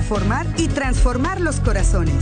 informar y transformar los corazones.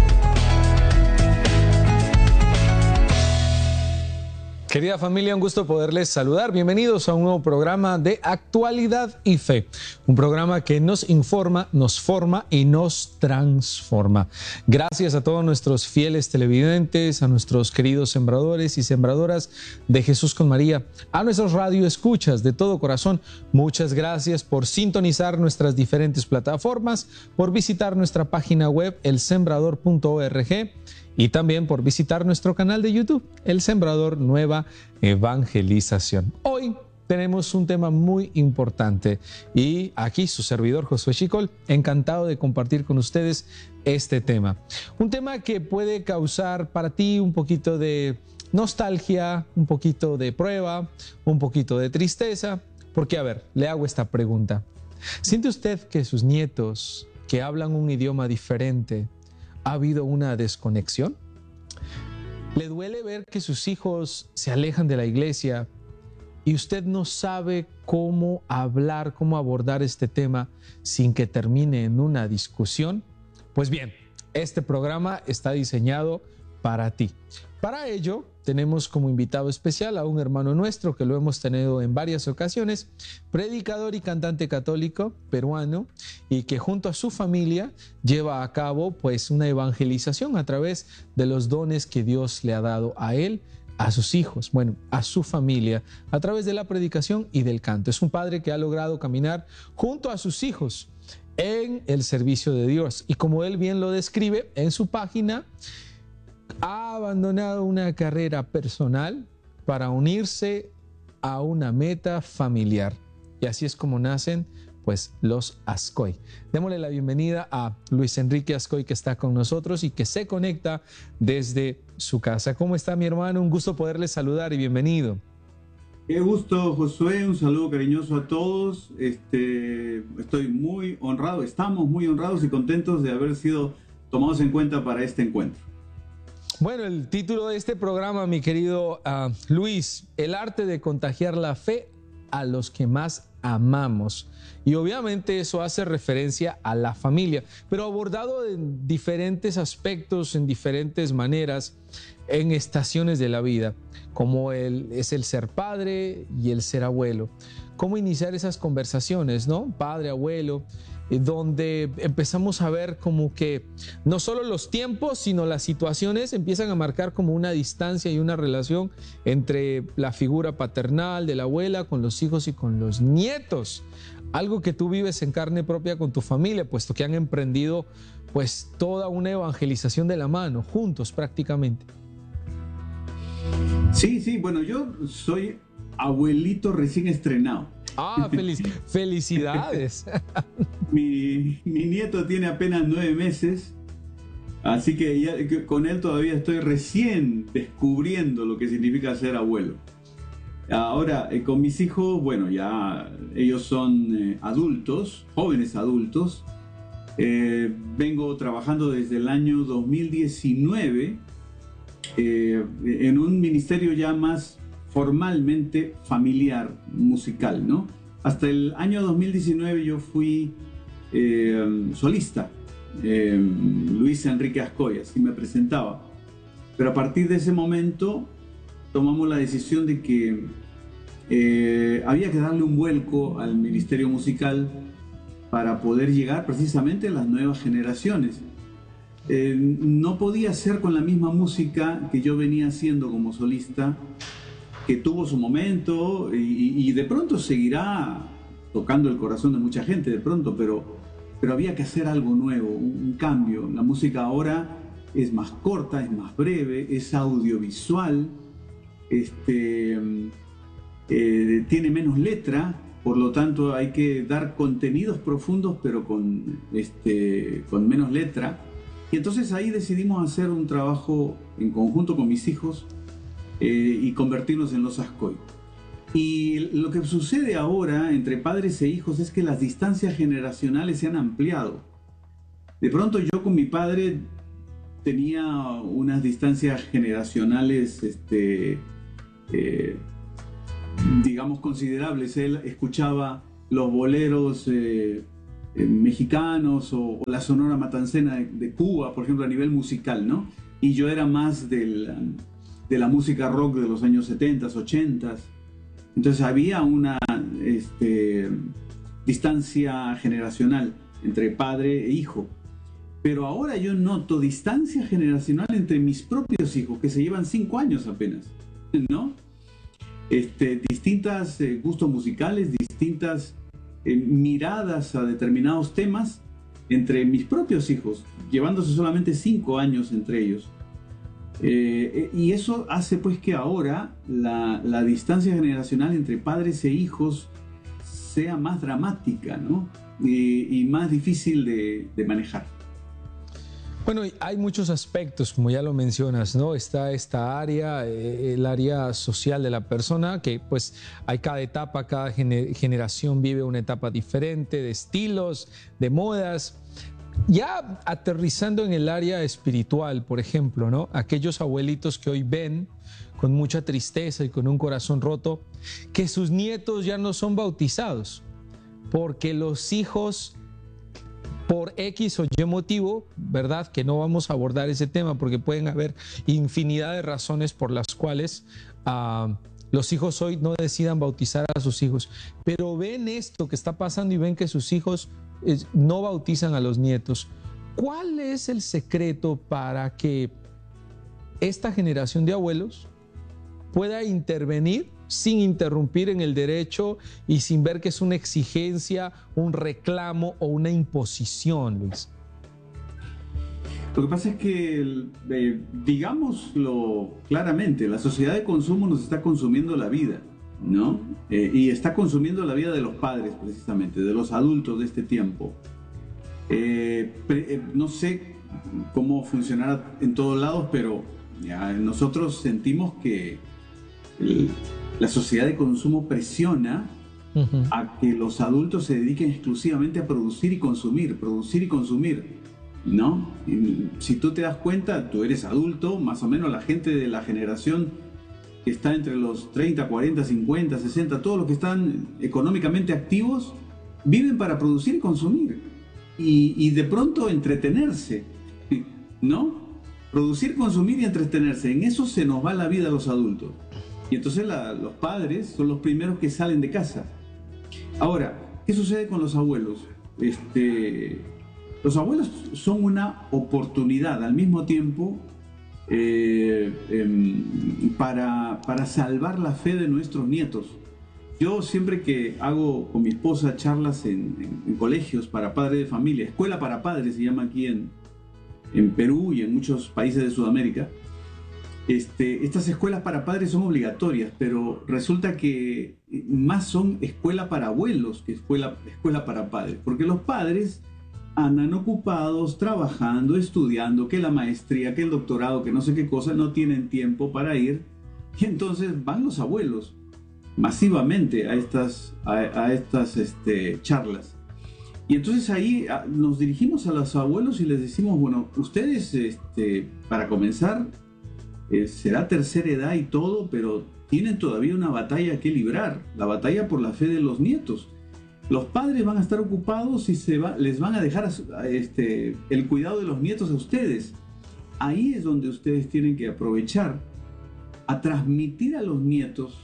Querida familia, un gusto poderles saludar. Bienvenidos a un nuevo programa de Actualidad y Fe. Un programa que nos informa, nos forma y nos transforma. Gracias a todos nuestros fieles televidentes, a nuestros queridos sembradores y sembradoras de Jesús con María, a nuestros radioescuchas de todo corazón. Muchas gracias por sintonizar nuestras diferentes plataformas, por visitar nuestra página web elsembrador.org y también por visitar nuestro canal de YouTube, El Sembrador Nueva Evangelización. Hoy tenemos un tema muy importante y aquí su servidor Josué Chicol, encantado de compartir con ustedes este tema. Un tema que puede causar para ti un poquito de nostalgia, un poquito de prueba, un poquito de tristeza, porque a ver, le hago esta pregunta. ¿Siente usted que sus nietos que hablan un idioma diferente, ha habido una desconexión? ¿Le duele ver que sus hijos se alejan de la iglesia y usted no sabe cómo hablar, cómo abordar este tema sin que termine en una discusión? Pues bien, este programa está diseñado para ti. Para ello, tenemos como invitado especial a un hermano nuestro que lo hemos tenido en varias ocasiones, predicador y cantante católico peruano, y que junto a su familia lleva a cabo pues una evangelización a través de los dones que Dios le ha dado a él, a sus hijos, bueno, a su familia, a través de la predicación y del canto. Es un padre que ha logrado caminar junto a sus hijos en el servicio de Dios, y como él bien lo describe en su página, ha abandonado una carrera personal para unirse a una meta familiar. Y así es como nacen pues los Ascoy. Démosle la bienvenida a Luis Enrique Ascoy, que está con nosotros y que se conecta desde su casa. ¿Cómo está, mi hermano? Un gusto poderle saludar y bienvenido. Qué gusto, Josué, un saludo cariñoso a todos. Estoy muy honrado, estamos muy honrados y contentos de haber sido tomados en cuenta para este encuentro. Bueno, el título de este programa, mi querido Luis, el arte de contagiar la fe a los que más amamos. Y obviamente eso hace referencia a la familia, pero abordado en diferentes aspectos, en diferentes maneras, en estaciones de la vida, como es el ser padre y el ser abuelo. ¿Cómo iniciar esas conversaciones, no? Padre, abuelo, donde empezamos a ver como que no solo los tiempos, sino las situaciones empiezan a marcar como una distancia y una relación entre la figura paternal de la abuela con los hijos y con los nietos. Algo que tú vives en carne propia con tu familia, puesto que han emprendido pues toda una evangelización de la mano, juntos prácticamente. Sí, bueno, yo soy abuelito recién estrenado. Ah, felicidades. Mi nieto tiene apenas 9 meses, así que con él todavía estoy recién descubriendo lo que significa ser abuelo. Ahora, con mis hijos, bueno, ya ellos son adultos, jóvenes adultos. Vengo trabajando desde el año 2019 en un ministerio ya más formalmente familiar, musical, ¿no? Hasta el año 2019 yo fui solista, Luis Enrique Ascoy, así me presentaba. Pero a partir de ese momento tomamos la decisión de que había que darle un vuelco al ministerio musical para poder llegar precisamente a las nuevas generaciones. No podía ser con la misma música que yo venía haciendo como solista, que tuvo su momento y de pronto seguirá tocando el corazón de mucha gente de pronto, pero había que hacer algo nuevo, un cambio. La música ahora es más corta, es más breve, es audiovisual, tiene menos letra, por lo tanto hay que dar contenidos profundos pero con menos letra. Y entonces ahí decidimos hacer un trabajo en conjunto con mis hijos y convertirnos en los Ascoy. Y lo que sucede ahora entre padres e hijos es que las distancias generacionales se han ampliado. De pronto yo con mi padre tenía unas distancias generacionales digamos considerables. Él escuchaba los boleros mexicanos o la Sonora Matancera de Cuba, por ejemplo, a nivel musical, ¿no? Y yo era más de la música rock de los años 70, 80. Entonces había una distancia generacional entre padre e hijo. Pero ahora yo noto distancia generacional entre mis propios hijos, que se llevan 5 años apenas, ¿no? Distintas gustos musicales, distintas miradas a determinados temas entre mis propios hijos, llevándose solamente 5 años entre ellos. Y eso hace pues que ahora la distancia generacional entre padres e hijos sea más dramática, ¿no? Y más difícil de manejar. Bueno, hay muchos aspectos, como ya lo mencionas, ¿no? Está esta área, el área social de la persona, que pues hay cada etapa, cada generación vive una etapa diferente, de estilos, de modas. Ya aterrizando en el área espiritual, por ejemplo, ¿no? Aquellos abuelitos que hoy ven con mucha tristeza y con un corazón roto, que sus nietos ya no son bautizados, porque los hijos, por X o Y motivo, ¿verdad? Que no vamos a abordar ese tema porque pueden haber infinidad de razones por las cuales los hijos hoy no decidan bautizar a sus hijos. Pero ven esto que está pasando y ven que sus hijos no bautizan a los nietos. ¿Cuál es el secreto para que esta generación de abuelos pueda intervenir sin interrumpir en el derecho y sin ver que es una exigencia, un reclamo o una imposición, Luis? Lo que pasa es que, digámoslo claramente, la sociedad de consumo nos está consumiendo la vida, ¿no? Y está consumiendo la vida de los padres, precisamente, de los adultos de este tiempo. No sé cómo funcionará en todos lados, pero nosotros sentimos que la sociedad de consumo presiona a que los adultos se dediquen exclusivamente a producir y consumir, ¿no? Y si tú te das cuenta, tú eres adulto, más o menos la gente de la generación que está entre los 30, 40, 50, 60, todos los que están económicamente activos, viven para producir y consumir. Y de pronto entretenerse, ¿no? Producir, consumir y entretenerse. En eso se nos va la vida a los adultos. Y entonces los padres son los primeros que salen de casa. Ahora, ¿qué sucede con los abuelos? Los abuelos son una oportunidad al mismo tiempo para salvar la fe de nuestros nietos. Yo siempre que hago con mi esposa charlas en colegios para padres de familia, escuela para padres se llama aquí en Perú y en muchos países de Sudamérica. Estas escuelas para padres son obligatorias, pero resulta que más son escuela para abuelos que escuela para padres, porque los padres andan ocupados, trabajando, estudiando, que la maestría, que el doctorado, que no sé qué cosa, no tienen tiempo para ir, y entonces van los abuelos masivamente a estas charlas. Y entonces ahí nos dirigimos a los abuelos y les decimos, bueno, ustedes, para comenzar, será tercera edad y todo, pero tienen todavía una batalla que librar, la batalla por la fe de los nietos. Los padres van a estar ocupados y les van a dejar el cuidado de los nietos a ustedes. Ahí es donde ustedes tienen que aprovechar a transmitir a los nietos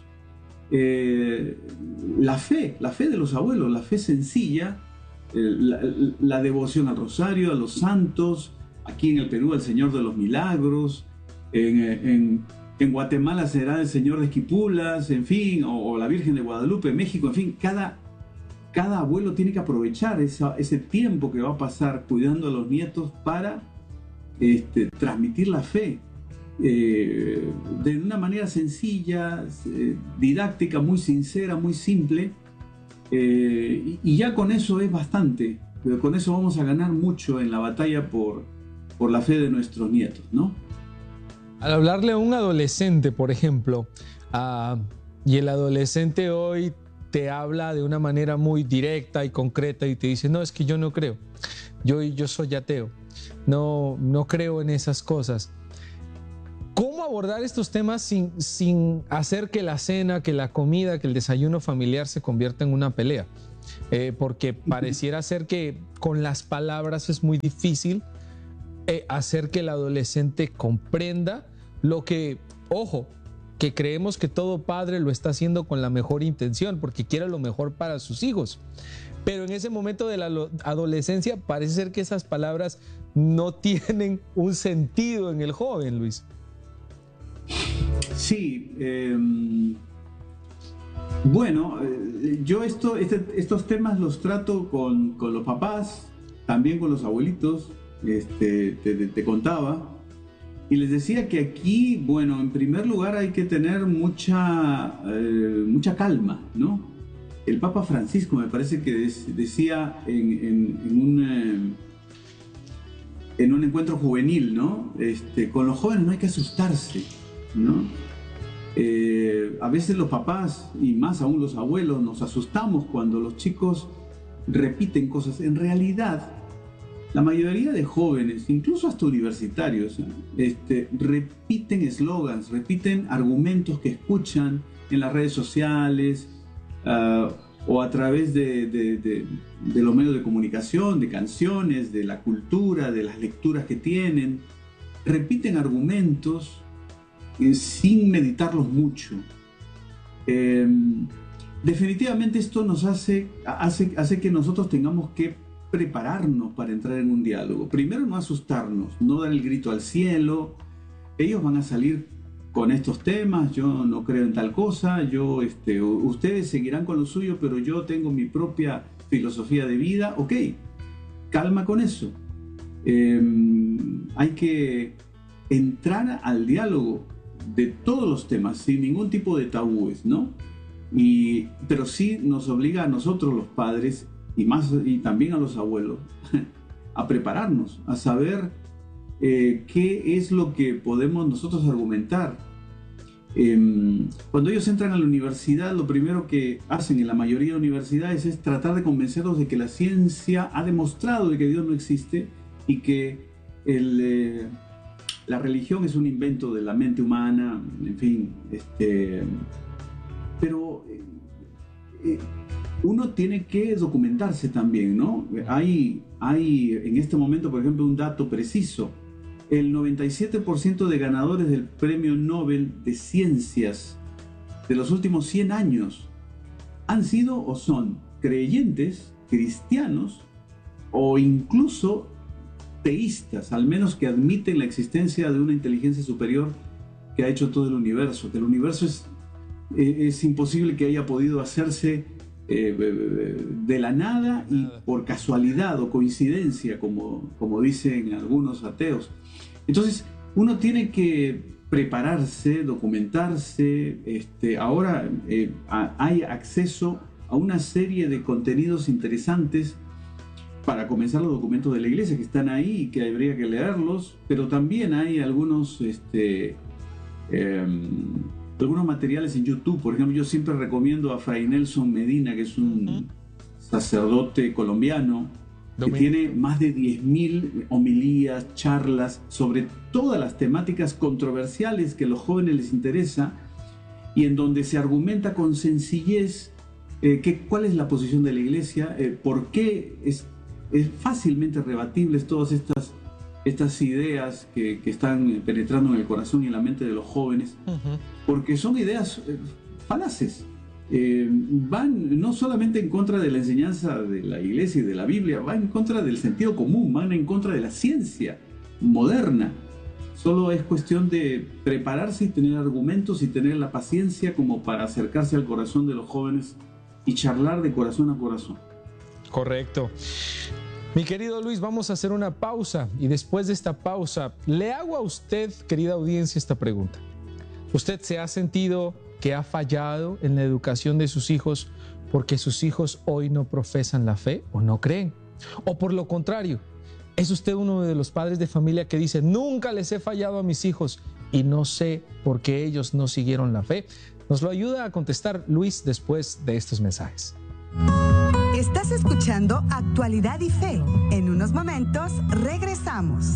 la fe de los abuelos, la fe sencilla, la devoción al rosario, a los santos, aquí en el Perú al Señor de los Milagros, en Guatemala será el Señor de Esquipulas, en fin, o la Virgen de Guadalupe, en México, en fin, cada abuelo tiene que aprovechar ese tiempo que va a pasar cuidando a los nietos para transmitir la fe de una manera sencilla, didáctica, muy sincera, muy simple, y ya con eso es bastante. Con eso vamos a ganar mucho en la batalla por la fe de nuestros nietos, ¿no? Al hablarle a un adolescente, por ejemplo, y el adolescente hoy te habla de una manera muy directa y concreta y te dice, no, es que yo no creo, yo soy ateo, no creo en esas cosas. ¿Cómo abordar estos temas sin hacer que la cena, que la comida, que el desayuno familiar se convierta en una pelea? porque pareciera ser que con las palabras es muy difícil hacer que el adolescente comprenda lo que, ojo, que creemos que todo padre lo está haciendo con la mejor intención, porque quiere lo mejor para sus hijos. Pero en ese momento de la adolescencia parece ser que esas palabras no tienen un sentido en el joven, Luis. Sí, bueno, yo estos temas los trato con los papás, también con los abuelitos, te contaba, y les decía que aquí, bueno, en primer lugar hay que tener mucha calma, ¿no? El Papa Francisco me parece que decía en un encuentro juvenil, ¿no? Con los jóvenes no hay que asustarse, ¿no? A veces los papás, y más aún los abuelos, nos asustamos cuando los chicos repiten cosas. En realidad, la mayoría de jóvenes, incluso hasta universitarios, repiten eslogans, repiten argumentos que escuchan en las redes sociales o a través de los medios de comunicación, de canciones, de la cultura, de las lecturas que tienen. Repiten argumentos sin meditarlos mucho. Definitivamente esto nos hace que nosotros tengamos que prepararnos para entrar en un diálogo. Primero, no asustarnos, no dar el grito al cielo. Ellos van a salir con estos temas, yo no creo en tal cosa, ustedes seguirán con lo suyo, pero yo tengo mi propia filosofía de vida. Ok, calma con eso. Hay que entrar al diálogo de todos los temas, sin ningún tipo de tabúes, ¿no? Pero sí nos obliga a nosotros los padres y también a los abuelos a prepararnos, a saber qué es lo que podemos nosotros argumentar. Cuando ellos entran a la universidad, lo primero que hacen en la mayoría de universidades es tratar de convencerlos de que la ciencia ha demostrado de que Dios no existe y que la religión es un invento de la mente humana, en fin. Pero uno tiene que documentarse también, ¿no? Hay en este momento, por ejemplo, un dato preciso. El 97% de ganadores del Premio Nobel de Ciencias de los últimos 100 años han sido o son creyentes, cristianos o incluso teístas, al menos que admiten la existencia de una inteligencia superior que ha hecho todo el universo, que el universo es imposible que haya podido hacerse de la nada y por casualidad o coincidencia, como dicen algunos ateos. Entonces, uno tiene que prepararse, documentarse. Ahora hay acceso a una serie de contenidos interesantes. Para comenzar, los documentos de la iglesia que están ahí y que habría que leerlos, pero también hay algunos materiales en YouTube. Por ejemplo, yo siempre recomiendo a Fray Nelson Medina, que es un sacerdote colombiano, que tiene más de 10.000 homilías, charlas sobre todas las temáticas controversiales que a los jóvenes les interesa y en donde se argumenta con sencillez cuál es la posición de la iglesia, por qué es fácilmente rebatibles todas estas ideas que están penetrando en el corazón y en la mente de los jóvenes, porque son ideas falaces. Van no solamente en contra de la enseñanza de la iglesia y de la Biblia, van en contra del sentido común, van en contra de la ciencia moderna. Solo es cuestión de prepararse y tener argumentos y tener la paciencia como para acercarse al corazón de los jóvenes y charlar de corazón a corazón. Correcto. Mi querido Luis, vamos a hacer una pausa y después de esta pausa le hago a usted, querida audiencia, esta pregunta. ¿Usted se ha sentido que ha fallado en la educación de sus hijos porque sus hijos hoy no profesan la fe o no creen? O por lo contrario, ¿es usted uno de los padres de familia que dice, nunca les he fallado a mis hijos y no sé por qué ellos no siguieron la fe? Nos lo ayuda a contestar Luis después de estos mensajes. Estás escuchando Actualidad y Fe. En unos momentos regresamos.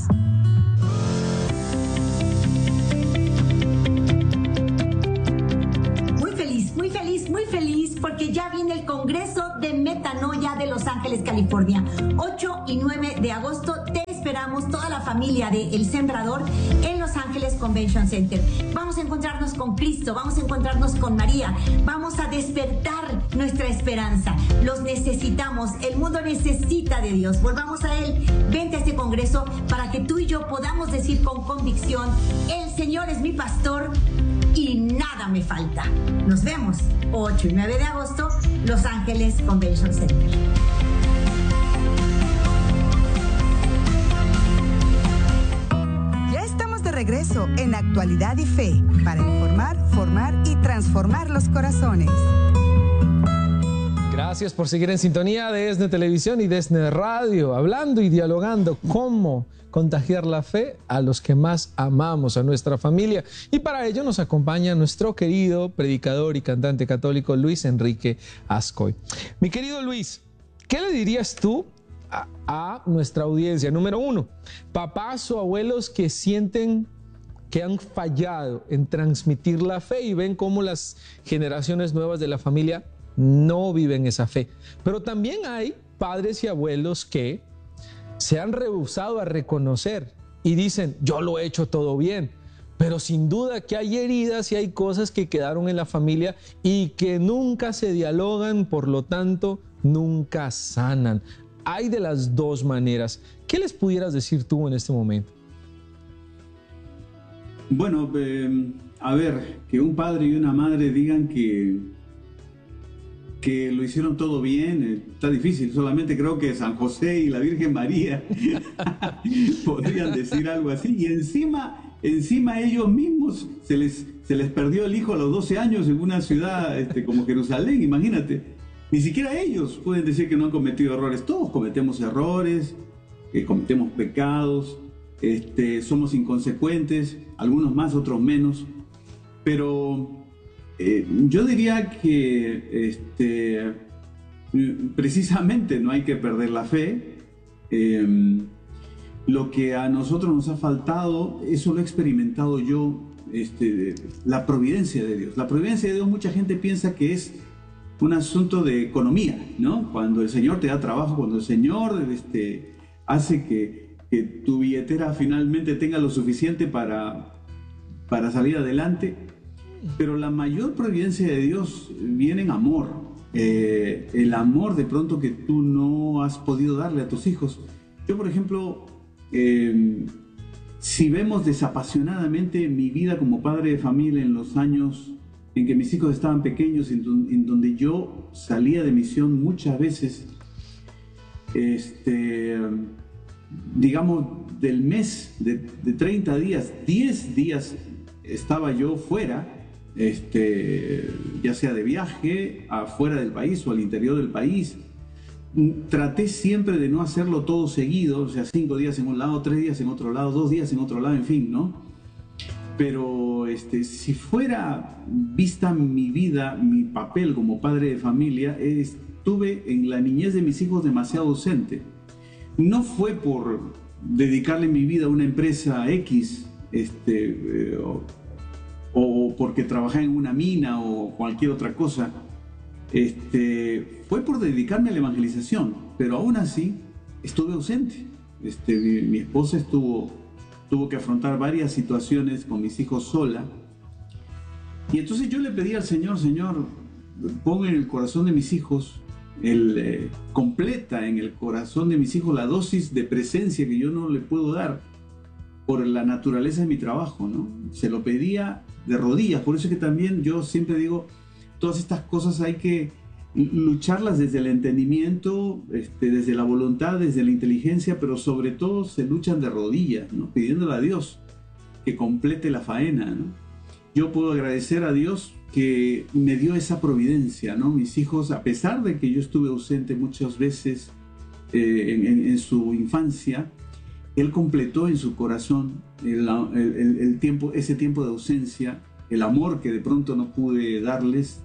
muy feliz porque ya viene el Congreso de Metanoia de Los Ángeles, California. 8 y 9 de agosto te esperamos, toda la familia de El Sembrador, en Los Ángeles Convention Center. Vamos a encontrarnos con Cristo, vamos a encontrarnos con María, vamos a despertar nuestra esperanza. Los necesitamos, el mundo necesita de Dios. Volvamos a Él. Vente a este Congreso para que tú y yo podamos decir con convicción: el Señor es mi pastor y nada me falta. Nos vemos 8 y 9 de agosto, Los Ángeles Convention Center. Ya estamos de regreso en Actualidad y Fe para informar, formar y transformar los corazones. Gracias por seguir en sintonía de ESNE Televisión y de ESNE Radio, hablando y dialogando cómo contagiar la fe a los que más amamos, a nuestra familia. Y para ello nos acompaña nuestro querido predicador y cantante católico Luis Enrique Azcoy. Mi querido Luis, ¿qué le dirías tú a nuestra audiencia? Número uno, papás o abuelos que sienten que han fallado en transmitir la fe y ven cómo las generaciones nuevas de la familia no viven esa fe. Pero también hay padres y abuelos que se han rehusado a reconocer y dicen: yo lo he hecho todo bien. Pero sin duda que hay heridas y hay cosas que quedaron en la familia y que nunca se dialogan, por lo tanto nunca sanan. Hay de las dos maneras. ¿Qué les pudieras decir tú en este momento? Bueno, a ver, que un padre y una madre digan que lo hicieron todo bien, está difícil. Solamente creo que San José y la Virgen María podrían decir algo así. Y encima ellos mismos se les perdió el hijo a los 12 años en una ciudad como Jerusalén, imagínate. Ni siquiera ellos pueden decir que no han cometido errores. Todos cometemos errores, cometemos pecados, somos inconsecuentes, algunos más, otros menos. Pero yo diría que precisamente no hay que perder la fe. Lo que a nosotros nos ha faltado, eso lo he experimentado yo, la providencia de Dios. La providencia de Dios, mucha gente piensa que es un asunto de economía, ¿no? Cuando el Señor te da trabajo, cuando el Señor hace que tu billetera finalmente tenga lo suficiente para salir adelante. Pero la mayor providencia de Dios viene en amor. El amor de pronto que tú no has podido darle a tus hijos. Yo, por ejemplo, si vemos desapasionadamente mi vida como padre de familia en los años en que mis hijos estaban pequeños, en donde yo salía de misión muchas veces, digamos, del mes de 30 días, 10 días estaba yo fuera, ya sea de viaje, afuera del país o al interior del país. Traté siempre de no hacerlo todo seguido, o sea, 5 días en un lado, 3 días en otro lado, 2 días en otro lado, en fin, ¿no? Pero si fuera vista mi vida, mi papel como padre de familia, estuve en la niñez de mis hijos demasiado ausente. No fue por dedicarle mi vida a una empresa X, o porque trabajé en una mina o cualquier otra cosa. Fue por dedicarme a la evangelización, pero aún así estuve ausente. Mi esposa tuvo que afrontar varias situaciones con mis hijos sola. Y entonces yo le pedí al Señor: Señor, pon en el corazón de mis hijos, completa en el corazón de mis hijos la dosis de presencia que yo no le puedo dar por la naturaleza de mi trabajo, ¿no? Se lo pedía de rodillas. Por eso es que también yo siempre digo, todas estas cosas hay que lucharlas desde el entendimiento, desde la voluntad, desde la inteligencia, pero sobre todo se luchan de rodillas, ¿no? Pidiéndole a Dios que complete la faena, ¿no? Yo puedo agradecer a Dios que me dio esa providencia, ¿no? Mis hijos, a pesar de que yo estuve ausente muchas veces en su infancia, Él completó en su corazón ese tiempo de ausencia, el amor que de pronto no pude darles.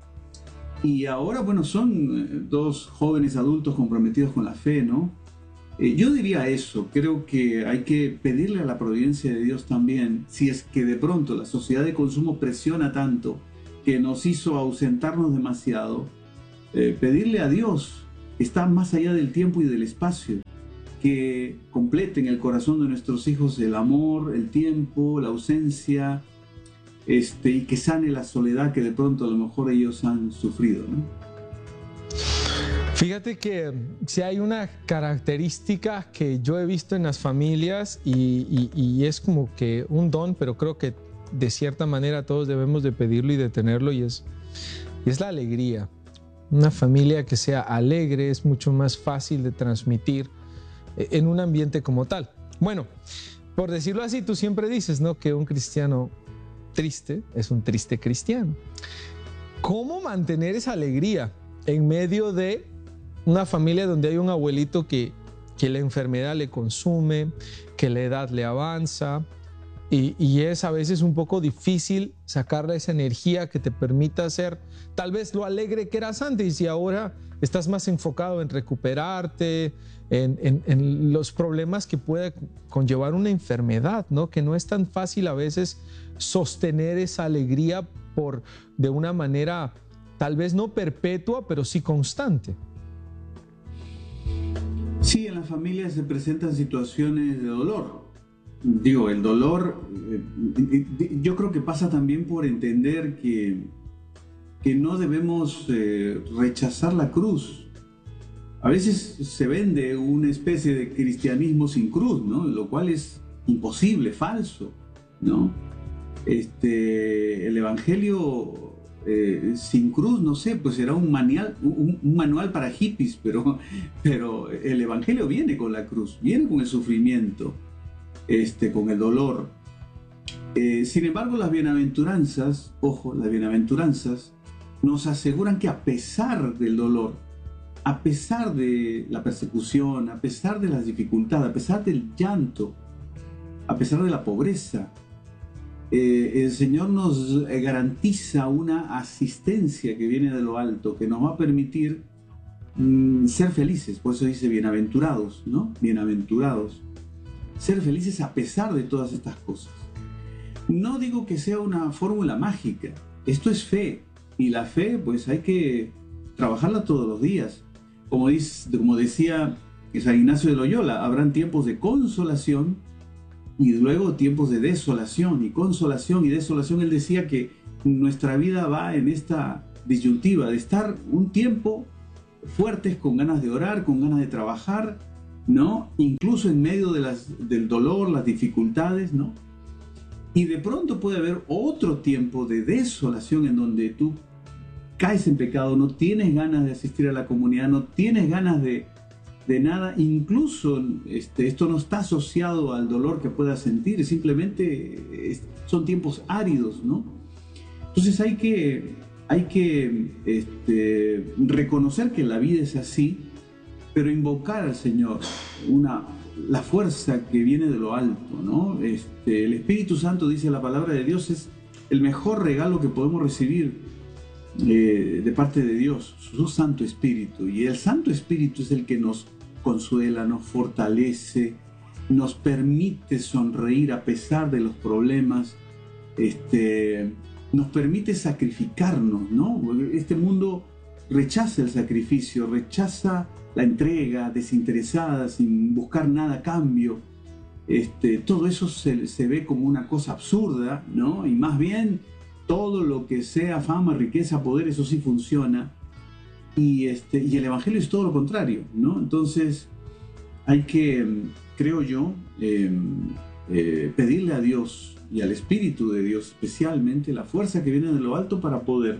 Y ahora, bueno, son 2 jóvenes adultos comprometidos con la fe, ¿no? Yo diría eso, creo que hay que pedirle a la providencia de Dios también, si es que de pronto la sociedad de consumo presiona tanto que nos hizo ausentarnos demasiado, pedirle a Dios, que está más allá del tiempo y del espacio, que complete en el corazón de nuestros hijos el amor, el tiempo, la ausencia, y que sane la soledad que de pronto a lo mejor ellos han sufrido, ¿no? Fíjate que si hay una característica que yo he visto en las familias y es como que un don, pero creo que de cierta manera todos debemos de pedirlo y de tenerlo, y es la alegría. Una familia que sea alegre es mucho más fácil de transmitir en un ambiente como tal. Bueno, por decirlo así, tú siempre dices, ¿no?, que un cristiano triste es un triste cristiano. ¿Cómo mantener esa alegría en medio de una familia donde hay un abuelito que la enfermedad le consume, que la edad le avanza y es a veces un poco difícil sacarle esa energía que te permita ser tal vez lo alegre que eras antes, y ahora estás más enfocado en recuperarte, en los problemas que puede conllevar una enfermedad, ¿no? Que no es tan fácil a veces sostener esa alegría de una manera tal vez no perpetua, pero sí constante. Sí, en la familia se presentan situaciones de dolor. Digo, el dolor, yo creo que pasa también por entender que no debemos rechazar la cruz. A veces se vende una especie de cristianismo sin cruz, ¿no? Lo cual es imposible, falso, ¿no? El evangelio sin cruz, no sé, pues será un manual para hippies, pero el evangelio viene con la cruz, viene con el sufrimiento, con el dolor. Sin embargo, las bienaventuranzas, ojo, las bienaventuranzas nos aseguran que a pesar del dolor, a pesar de la persecución, a pesar de las dificultades, a pesar del llanto, a pesar de la pobreza, el Señor nos garantiza una asistencia que viene de lo alto, que nos va a permitir ser felices. Por eso dice bienaventurados, ¿no? Bienaventurados. Ser felices a pesar de todas estas cosas. No digo que sea una fórmula mágica. Esto es fe. Y la fe, pues hay que trabajarla todos los días. Como decía San Ignacio de Loyola, habrán tiempos de consolación y luego tiempos de desolación, y consolación y desolación. Él decía que nuestra vida va en esta disyuntiva de estar un tiempo fuertes, con ganas de orar, con ganas de trabajar, ¿no? Incluso en medio del dolor, las dificultades, ¿no? Y de pronto puede haber otro tiempo de desolación en donde tú caes en pecado, no tienes ganas de asistir a la comunidad, no tienes ganas de nada, incluso esto no está asociado al dolor que puedas sentir, simplemente son tiempos áridos, ¿no? Entonces hay que reconocer que la vida es así, pero invocar al Señor, la fuerza que viene de lo alto, ¿no? El Espíritu Santo, dice la palabra de Dios, es el mejor regalo que podemos recibir de parte de Dios, su Santo Espíritu. Y el Santo Espíritu es el que nos consuela, nos fortalece, nos permite sonreír a pesar de los problemas, nos permite sacrificarnos, ¿no? Este mundo rechaza el sacrificio, rechaza la entrega desinteresada, sin buscar nada a cambio. Todo eso se ve como una cosa absurda, ¿no? Y más bien todo lo que sea fama, riqueza, poder, eso sí funciona. Y el Evangelio es todo lo contrario, ¿no? Entonces hay que, creo yo, pedirle a Dios y al Espíritu de Dios especialmente la fuerza que viene de lo alto para poder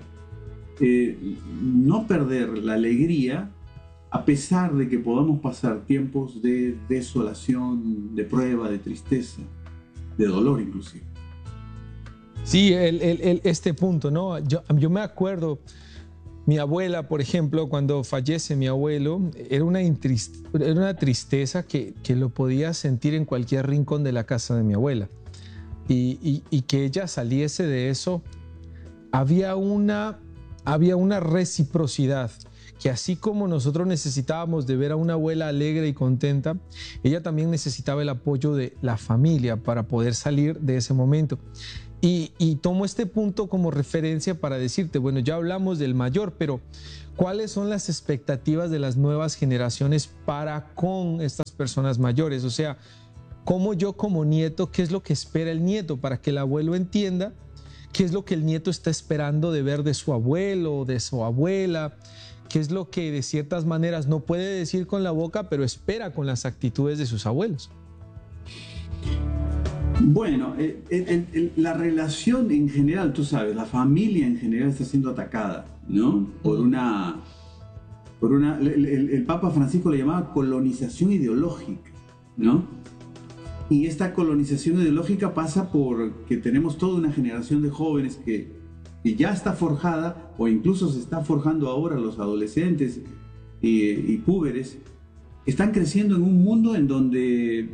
no perder la alegría, a pesar de que podamos pasar tiempos de desolación, de prueba, de tristeza, de dolor inclusive. Sí, este punto, ¿no? Yo me acuerdo, mi abuela, por ejemplo, cuando fallece mi abuelo, era una tristeza que lo podía sentir en cualquier rincón de la casa de mi abuela. Y que ella saliese de eso, había una reciprocidad que así como nosotros necesitábamos de ver a una abuela alegre y contenta, ella también necesitaba el apoyo de la familia para poder salir de ese momento. Y tomo este punto como referencia para decirte, bueno, ya hablamos del mayor, pero ¿cuáles son las expectativas de las nuevas generaciones para con estas personas mayores? O sea, ¿cómo yo como nieto, qué es lo que espera el nieto para que el abuelo entienda qué es lo que el nieto está esperando de ver de su abuelo o de su abuela? ¿Qué es lo que de ciertas maneras no puede decir con la boca, pero espera con las actitudes de sus abuelos? Bueno, la relación en general, tú sabes, la familia en general está siendo atacada, ¿no? El Papa Francisco le llamaba colonización ideológica, ¿no? Y esta colonización ideológica pasa por que tenemos toda una generación de jóvenes que ya está forjada, o incluso se está forjando ahora, los adolescentes y púberes, están creciendo en un mundo en donde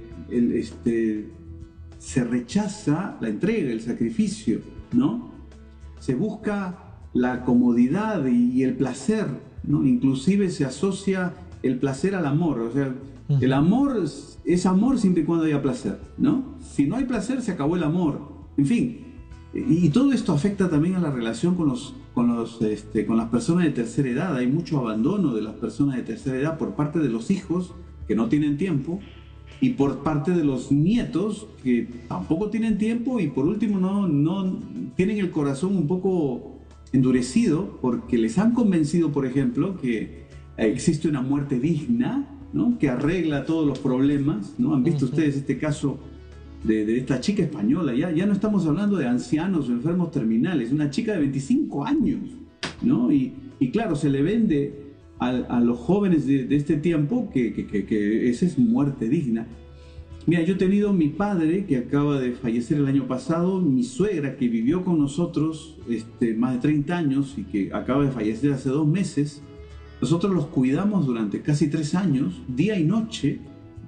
se rechaza la entrega, el sacrificio, ¿no? Se busca la comodidad y el placer, ¿no? Inclusive se asocia el placer al amor. O sea, el amor es amor siempre y cuando haya placer, ¿no? Si no hay placer, se acabó el amor. En fin, y todo esto afecta también a la relación con las personas de tercera edad. Hay mucho abandono de las personas de tercera edad por parte de los hijos que no tienen tiempo, y por parte de los nietos que tampoco tienen tiempo, y por último no tienen el corazón un poco endurecido porque les han convencido, por ejemplo, que existe una muerte digna, ¿no? Que arregla todos los problemas, ¿no? Han visto ustedes este caso de esta chica española. Ya no estamos hablando de ancianos o enfermos terminales, una chica de 25 años, ¿no? Y claro, se le vende a los jóvenes de este tiempo que esa es muerte digna. Mira, yo he tenido mi padre que acaba de fallecer el año pasado, mi suegra que vivió con nosotros más de 30 años y que acaba de fallecer hace 2 meses. Nosotros los cuidamos durante casi 3 años, día y noche,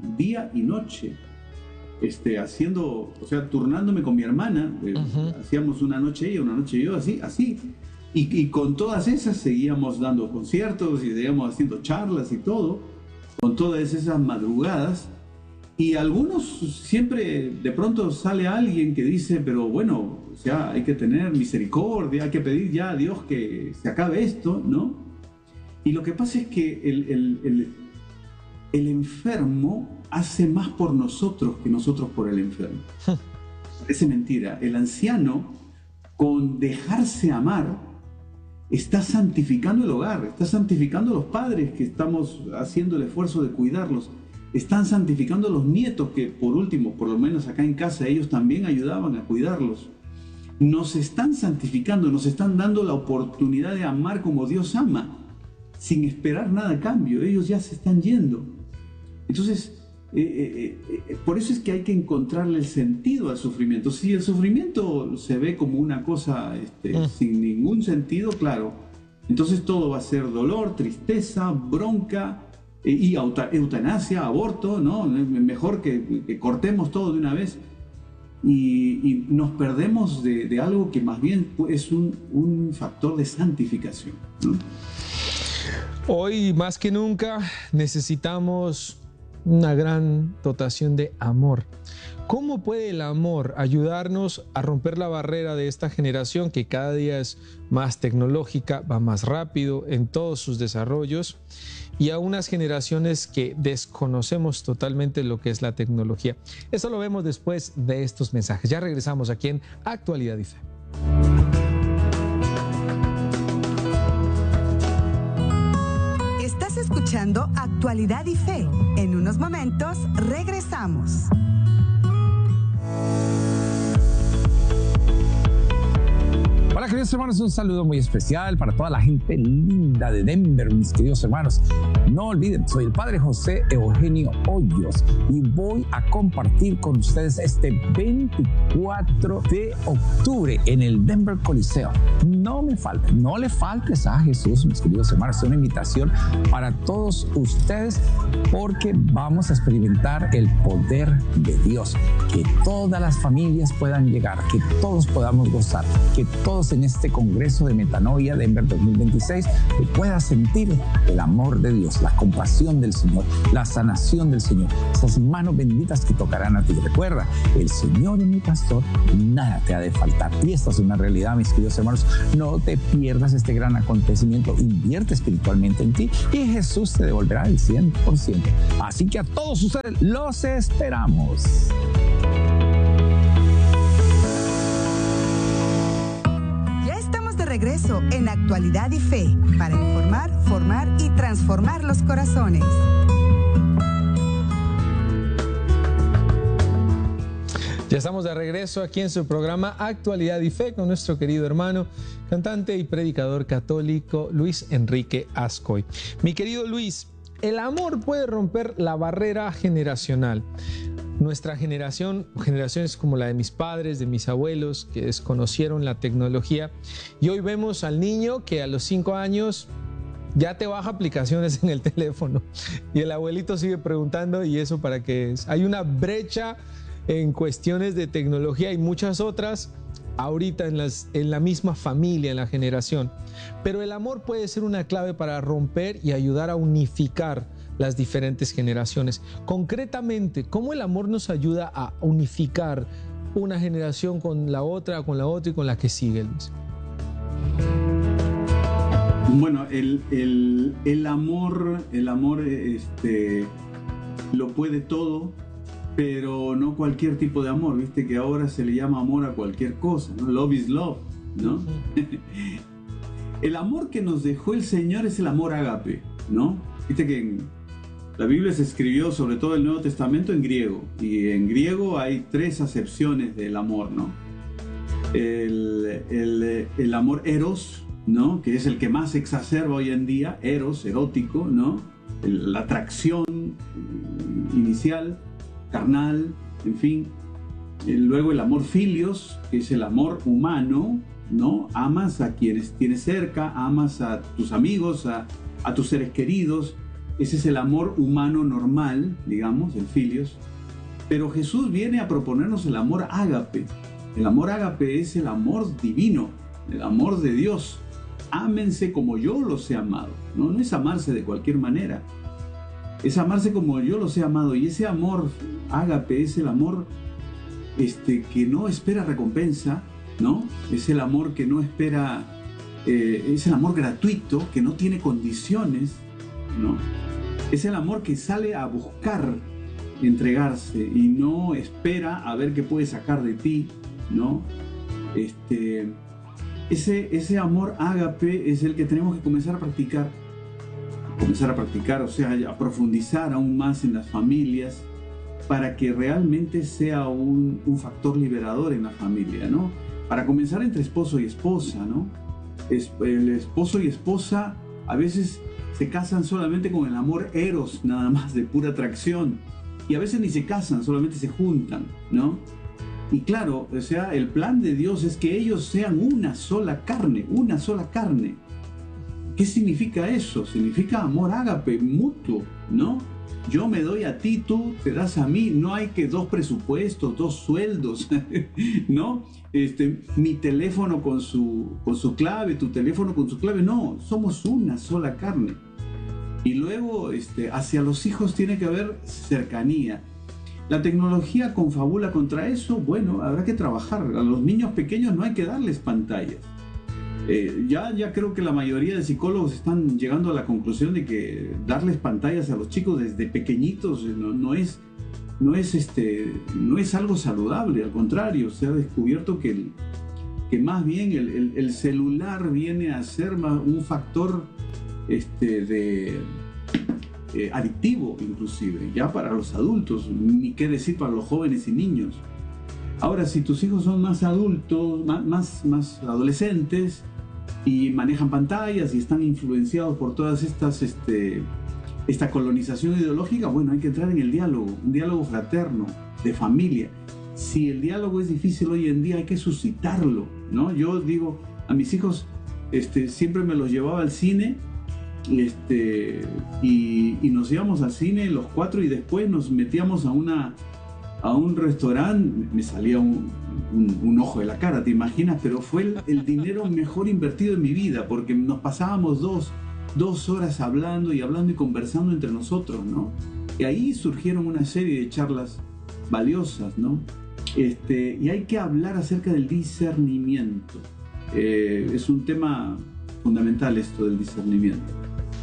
turnándome con mi hermana. Hacíamos una noche ella, una noche yo, así. Y con todas esas seguíamos dando conciertos y seguíamos haciendo charlas y todo, con todas esas madrugadas. Y algunos siempre, de pronto sale alguien que dice, pero bueno, o sea, hay que tener misericordia, hay que pedir ya a Dios que se acabe esto, ¿no? Y lo que pasa es que el enfermo hace más por nosotros que nosotros por el enfermo. Parece mentira. El anciano, con dejarse amar, está santificando el hogar, está santificando a los padres que estamos haciendo el esfuerzo de cuidarlos, están santificando a los nietos que, por último, por lo menos acá en casa, ellos también ayudaban a cuidarlos. Nos están santificando, nos están dando la oportunidad de amar como Dios ama, sin esperar nada a cambio. Ellos ya se están yendo. Entonces, por eso es que hay que encontrarle el sentido al sufrimiento. Si el sufrimiento se ve como una cosa sin ningún sentido, claro, entonces todo va a ser dolor, tristeza, bronca y eutanasia, aborto, ¿no? Mejor que cortemos todo de una vez y nos perdemos de algo que más bien es un factor de santificación, ¿no? Hoy más que nunca necesitamos una gran dotación de amor. ¿Cómo puede el amor ayudarnos a romper la barrera de esta generación que cada día es más tecnológica, va más rápido en todos sus desarrollos, y a unas generaciones que desconocemos totalmente lo que es la tecnología? Eso lo vemos después de estos mensajes. Ya regresamos aquí en Actualidad y Fe. Estás escuchando Actualidad y Fe. En unos momentos regresamos. Hola queridos hermanos, un saludo muy especial para toda la gente linda de Denver, mis queridos hermanos. No olviden, soy el Padre José Eugenio Hoyos y voy a compartir con ustedes este 24 de octubre en el Denver Coliseo. No me falten, no le faltes a Jesús, mis queridos hermanos. Es una invitación para todos ustedes porque vamos a experimentar el poder de Dios. Que todas las familias puedan llegar, que todos podamos gozar, que todos estás en este Congreso de Metanoia Denver 2026, que puedas sentir el amor de Dios, la compasión del Señor, la sanación del Señor, esas manos benditas que tocarán a ti. Recuerda, el Señor es mi pastor, nada te ha de faltar. Y esta es una realidad, mis queridos hermanos. No te pierdas este gran acontecimiento. Invierte espiritualmente en ti y Jesús te devolverá el 100%. Así que a todos ustedes los esperamos. Ya estamos de regreso en Actualidad y Fe para informar, formar y transformar los corazones. Ya estamos de regreso aquí en su programa Actualidad y Fe con nuestro querido hermano, cantante y predicador católico Luis Enrique Azcoy. Mi querido Luis, el amor puede romper la barrera generacional. Nuestra generación, generaciones como la de mis padres, de mis abuelos, que desconocieron la tecnología, y hoy vemos al niño que a los 5 años ya te baja aplicaciones en el teléfono y el abuelito sigue preguntando, ¿y eso para qué es? Hay una brecha en cuestiones de tecnología y muchas otras ahorita en la misma familia, en la generación. Pero el amor puede ser una clave para romper y ayudar a unificar las diferentes generaciones. Concretamente, ¿cómo el amor nos ayuda a unificar una generación con la otra y con la que sigue, Luis? Bueno, el amor lo puede todo, pero no cualquier tipo de amor. Viste que ahora se le llama amor a cualquier cosa, ¿no? Love is love, ¿no? El amor que nos dejó el Señor es el amor ágape, ¿no? Viste que la Biblia se escribió, sobre todo el Nuevo Testamento, en griego, y en griego hay 3 acepciones del amor, ¿no? El amor eros, ¿no? Que es el que más se exacerba hoy en día, eros, erótico, ¿no? La atracción inicial, carnal, en fin. Luego el amor filios, que es el amor humano, ¿no? Amas a quienes tienes cerca, amas a tus amigos, a tus seres queridos. Ese es el amor humano normal, digamos, el filios. Pero Jesús viene a proponernos el amor ágape. El amor ágape es el amor divino, el amor de Dios. Ámense como yo los he amado. No es amarse de cualquier manera. Es amarse como yo los he amado. Y ese amor ágape es el amor que no espera recompensa, ¿no? Es el amor que no espera, es el amor gratuito, que no tiene condiciones, ¿no? Es el amor que sale a buscar entregarse y no espera a ver qué puede sacar de ti, ¿no? Ese amor ágape es el que tenemos que comenzar a practicar, o sea, a profundizar aún más en las familias para que realmente sea un factor liberador en la familia, ¿no? Para comenzar entre esposo y esposa, ¿no? El esposo y esposa a veces se casan solamente con el amor eros, nada más, de pura atracción, y a veces ni se casan, solamente se juntan, ¿no? Y claro, o sea, el plan de Dios es que ellos sean una sola carne, una sola carne. ¿Qué significa eso? Significa amor ágape, mutuo, ¿no? Yo me doy a ti, tú te das a mí. No hay que 2 presupuestos, 2 sueldos, ¿no? Mi teléfono con su clave, tu teléfono con su clave. No, somos una sola carne. Y luego, hacia los hijos tiene que haber cercanía. La tecnología confabula contra eso. Bueno, habrá que trabajar. A los niños pequeños no hay que darles pantallas. Ya creo que la mayoría de psicólogos están llegando a la conclusión de que darles pantallas a los chicos desde pequeñitos no es algo saludable. Al contrario, se ha descubierto que más bien el celular viene a ser un factor adictivo, inclusive ya para los adultos, ni qué decir para los jóvenes y niños. Ahora, si tus hijos son más adultos, más adolescentes y manejan pantallas y están influenciados por todas esta colonización ideológica, bueno, hay que entrar en el diálogo, un diálogo fraterno, de familia. Si el diálogo es difícil hoy en día, hay que suscitarlo, ¿no? Yo digo, a mis hijos siempre me los llevaba al cine y nos íbamos al cine los 4 y después nos metíamos a un restaurante. Me salía un ojo de la cara, ¿te imaginas? Pero fue el dinero mejor invertido en mi vida, porque nos pasábamos dos horas hablando y conversando entre nosotros, ¿no? Y ahí surgieron una serie de charlas valiosas, ¿no? Y hay que hablar acerca del discernimiento. Es un tema fundamental esto del discernimiento.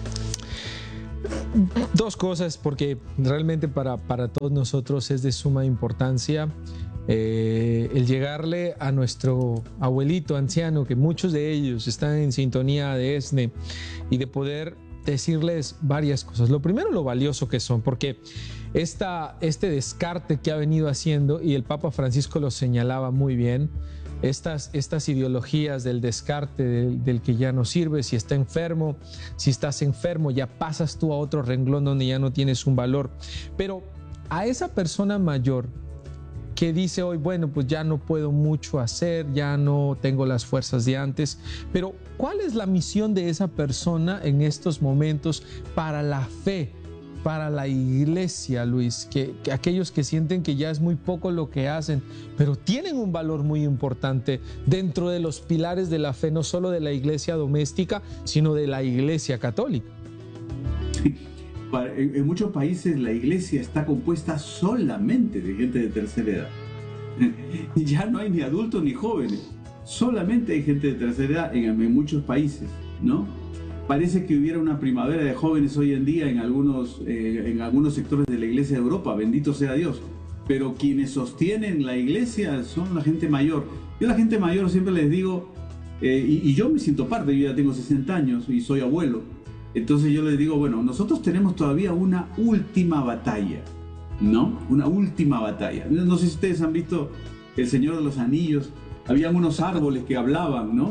Dos cosas, porque realmente para todos nosotros es de suma importancia el llegarle a nuestro abuelito anciano, que muchos de ellos están en sintonía de ESNE, y de poder decirles varias cosas. Lo primero, lo valioso que son, porque este descarte que ha venido haciendo, y el Papa Francisco lo señalaba muy bien, estas ideologías del descarte, del que ya no sirve, si estás enfermo, ya pasas tú a otro renglón donde ya no tienes un valor. Pero a esa persona mayor que dice hoy, bueno, pues ya no puedo mucho hacer, ya no tengo las fuerzas de antes, pero ¿cuál es la misión de esa persona en estos momentos para la fe, para la iglesia, Luis? Que aquellos que sienten que ya es muy poco lo que hacen, pero tienen un valor muy importante dentro de los pilares de la fe, no solo de la iglesia doméstica, sino de la iglesia católica. Sí. En muchos países la iglesia está compuesta solamente de gente de tercera edad. Ya no hay ni adultos ni jóvenes, solamente hay gente de tercera edad en muchos países, ¿no? Parece que hubiera una primavera de jóvenes hoy en día en algunos sectores de la iglesia de Europa, bendito sea Dios. Pero quienes sostienen la iglesia son la gente mayor. Yo a la gente mayor siempre les digo, y yo me siento parte, yo ya tengo 60 años y soy abuelo. Entonces yo les digo, bueno, nosotros tenemos todavía una última batalla, ¿no? Una última batalla. No sé si ustedes han visto El Señor de los Anillos, habían unos árboles que hablaban, ¿no?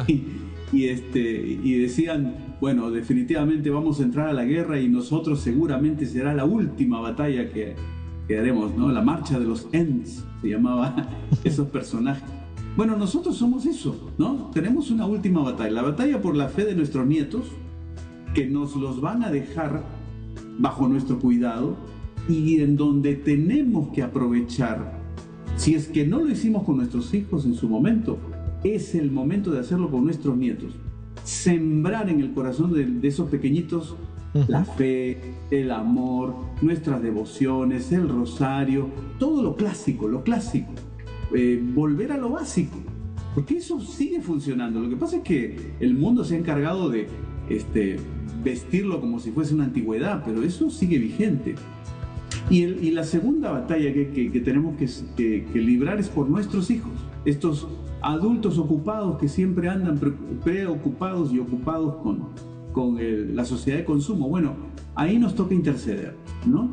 Y decían, bueno, definitivamente vamos a entrar a la guerra y nosotros seguramente será la última batalla que haremos, ¿no? La marcha de los Ents, se llamaba esos personajes. Bueno, nosotros somos eso, ¿no? Tenemos una última batalla, la batalla por la fe de nuestros nietos, que nos los van a dejar bajo nuestro cuidado y en donde tenemos que aprovechar. Si es que no lo hicimos con nuestros hijos en su momento, es el momento de hacerlo con nuestros nietos. Sembrar en el corazón de esos pequeñitos la fe, el amor, nuestras devociones, el rosario, todo lo clásico, volver a lo básico, porque eso sigue funcionando. Lo que pasa es que el mundo se ha encargado de vestirlo como si fuese una antigüedad, pero eso sigue vigente. Y la segunda batalla que tenemos que librar es por nuestros hijos, estos adultos ocupados que siempre andan preocupados y ocupados con la sociedad de consumo. Bueno, ahí nos toca interceder, ¿no?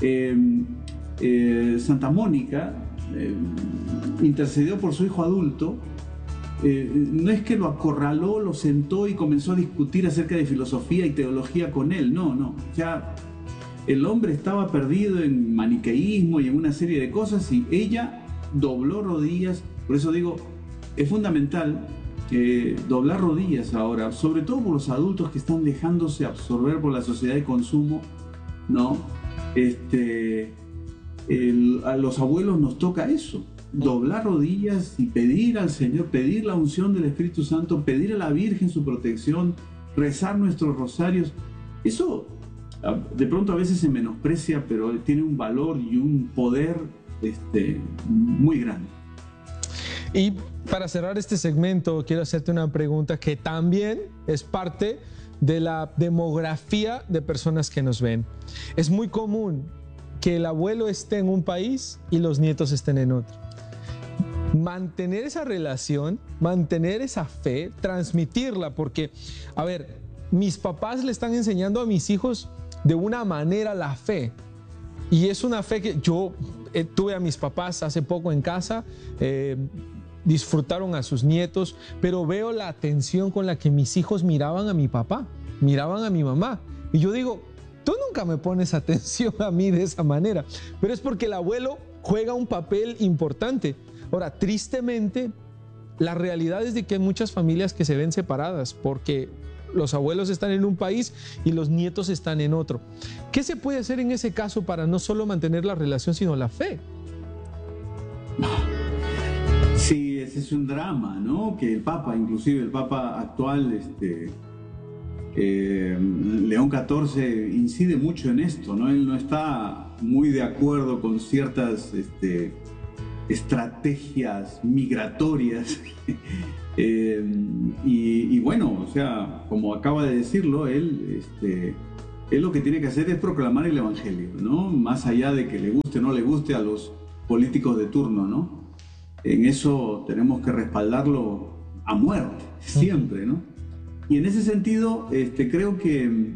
Santa Mónica intercedió por su hijo adulto. No es que lo acorraló, lo sentó y comenzó a discutir acerca de filosofía y teología con él, no. Ya el hombre estaba perdido en maniqueísmo y en una serie de cosas, y ella dobló rodillas. Por eso digo, es fundamental doblar rodillas ahora, sobre todo por los adultos que están dejándose absorber por la sociedad de consumo, ¿no? A los abuelos nos toca eso, doblar rodillas y pedir al Señor, pedir la unción del Espíritu Santo, pedir a la Virgen su protección, rezar nuestros rosarios. Eso de pronto a veces se menosprecia, pero tiene un valor y un poder muy grande. Y para cerrar este segmento, quiero hacerte una pregunta que también es parte de la demografía de personas que nos ven. Es muy común que el abuelo esté en un país y los nietos estén en otro. Mantener esa relación, mantener esa fe, transmitirla, porque, a ver, mis papás le están enseñando a mis hijos de una manera la fe, y es una fe que yo tuve a mis papás hace poco en casa, disfrutaron a sus nietos, pero veo la atención con la que mis hijos miraban a mi papá, miraban a mi mamá, y yo digo, tú nunca me pones atención a mí de esa manera, pero es porque el abuelo juega un papel importante. Ahora, tristemente, la realidad es de que hay muchas familias que se ven separadas porque los abuelos están en un país y los nietos están en otro. ¿Qué se puede hacer en ese caso para no solo mantener la relación, sino la fe? ese es un drama, ¿no? Que el Papa, inclusive el Papa actual, León XIV, incide mucho en esto, ¿no? Él no está muy de acuerdo con ciertas estrategias migratorias. Y bueno, o sea, como acaba de decirlo, él lo que tiene que hacer es proclamar el Evangelio, ¿no? Más allá de que le guste o no le guste a los políticos de turno, ¿no? En eso tenemos que respaldarlo a muerte, siempre, ¿no? Y en ese sentido, creo que,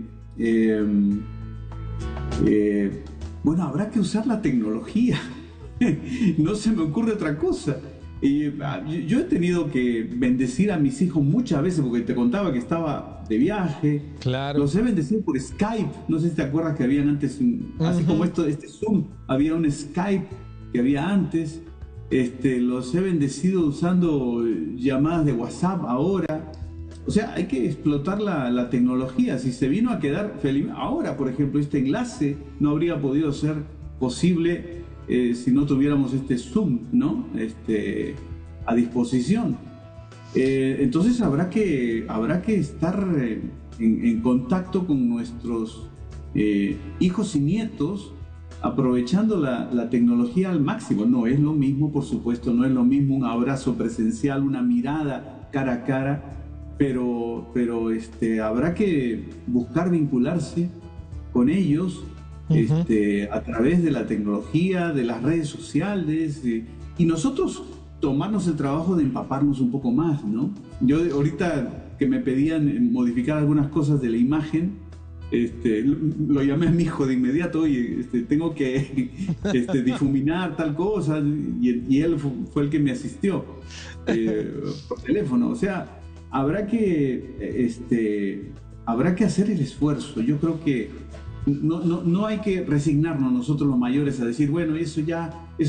bueno, habrá que usar la tecnología. No se me ocurre otra cosa. Yo he tenido que bendecir a mis hijos muchas veces, porque te contaba que estaba de viaje. Claro. Los he bendecido por Skype. No sé si te acuerdas que habían antes, así como este Zoom, había un Skype que había antes. Los he bendecido usando llamadas de WhatsApp ahora. O sea, hay que explotar la tecnología. Si se vino a quedar feliz, ahora, por ejemplo, este enlace no habría podido ser posible si no tuviéramos este Zoom, ¿no? A disposición. Entonces habrá que estar en contacto con nuestros hijos y nietos, aprovechando la tecnología al máximo. No es lo mismo, por supuesto, no es lo mismo un abrazo presencial, una mirada cara a cara, pero habrá que buscar vincularse con ellos a través de la tecnología, de las redes sociales, y nosotros tomarnos el trabajo de empaparnos un poco más, ¿no? Yo ahorita que me pedían modificar algunas cosas de la imagen, lo llamé a mi hijo de inmediato: oye, tengo que difuminar tal cosa, y él fue el que me asistió por teléfono. O sea, habrá que hacer el esfuerzo. Yo creo que no hay que resignarnos nosotros los mayores a decir, bueno, eso ya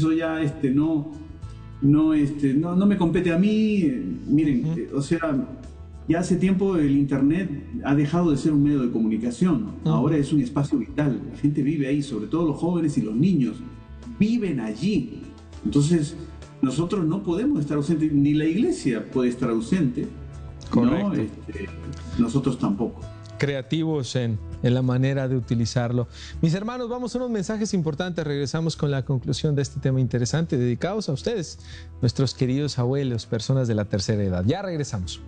no me compete a mí. Miren, o sea, ya hace tiempo el internet ha dejado de ser un medio de comunicación. Ahora es un espacio vital. La gente vive ahí, sobre todo los jóvenes y los niños viven allí. Entonces nosotros no podemos estar ausentes, ni la iglesia puede estar ausente. Correcto. ¿No? Nosotros tampoco. Creativos en la manera de utilizarlo. Mis hermanos, vamos a unos mensajes importantes. Regresamos con la conclusión de este tema interesante, dedicados a ustedes, nuestros queridos abuelos, personas de la tercera edad. Ya regresamos.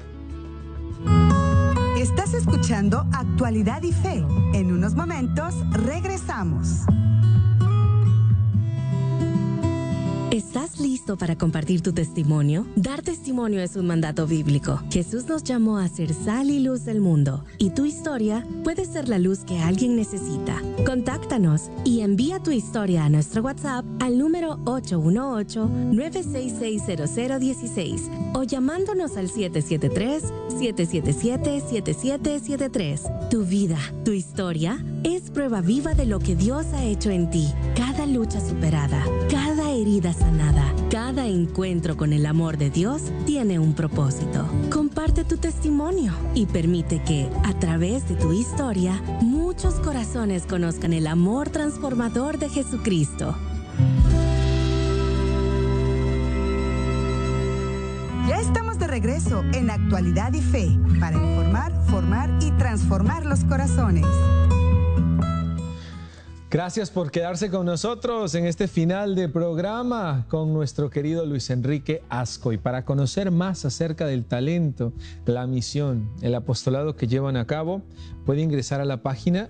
Estás escuchando Actualidad y Fe. En unos momentos regresamos. ¿Estás listo para compartir tu testimonio? Dar testimonio es un mandato bíblico. Jesús nos llamó a ser sal y luz del mundo, y tu historia puede ser la luz que alguien necesita. Contáctanos y envía tu historia a nuestro WhatsApp al número 818-966-0016 o llamándonos al 773-777-7773. Tu vida, tu historia, es prueba viva de lo que Dios ha hecho en ti. Cada lucha superada, cada herida sanada, cada encuentro con el amor de Dios tiene un propósito. Comparte tu testimonio y permite que, a través de tu historia, muchos corazones conozcan el amor transformador de Jesucristo. Ya estamos de regreso en Actualidad y Fe para informar, formar y transformar los corazones. Gracias por quedarse con nosotros en este final de programa con nuestro querido Luis Enrique Azcoy. Para conocer más acerca del talento, la misión, el apostolado que llevan a cabo, puede ingresar a la página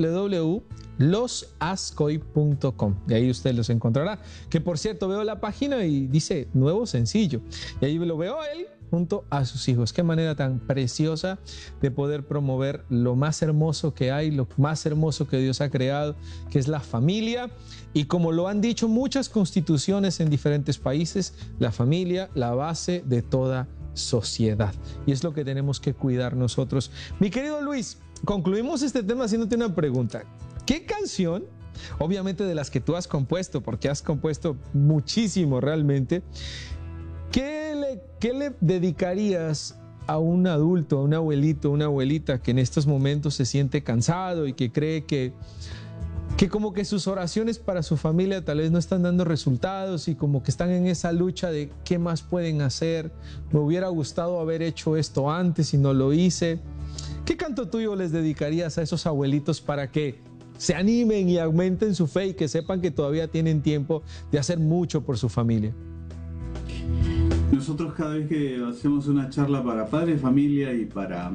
www.losazcoy.com y ahí usted los encontrará. Que por cierto, veo la página y dice nuevo sencillo, y ahí lo veo a él junto a sus hijos. Qué manera tan preciosa de poder promover lo más hermoso que hay, lo más hermoso que Dios ha creado, que es la familia. Y como lo han dicho muchas constituciones en diferentes países, la familia, la base de toda sociedad. Y es lo que tenemos que cuidar nosotros. Mi querido Luis, concluimos este tema haciéndote una pregunta. ¿Qué canción, obviamente de las que tú has compuesto, porque has compuesto muchísimo realmente, ¿qué le dedicarías a un adulto, a un abuelito, una abuelita que en estos momentos se siente cansado y que cree que que como que sus oraciones para su familia tal vez no están dando resultados y como que están en esa lucha de qué más pueden hacer. Me hubiera gustado haber hecho esto antes y no lo hice. ¿Qué canto tuyo les dedicarías a esos abuelitos para que se animen y aumenten su fe y que sepan que todavía tienen tiempo de hacer mucho por su familia? Nosotros cada vez que hacemos una charla para padres de familia y para